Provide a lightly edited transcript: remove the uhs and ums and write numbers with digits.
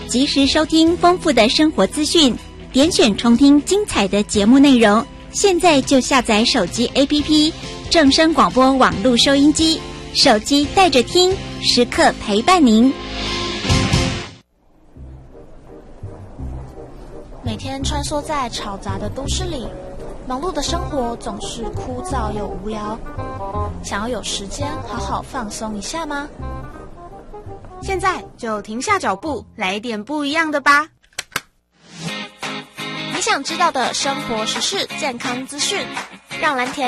及时收听丰富的生活资讯，点选重听精彩的节目内容。现在就下载手机 APP 正声广播网络收音机，手机带着听，时刻陪伴您。 每天穿梭在嘈杂的都市里，忙碌的生活总是枯燥又无聊。想要有时间好好放松一下吗？ 现在就停下脚步，来一点不一样的吧。 你想知道的生活时事、健康资讯，让蓝田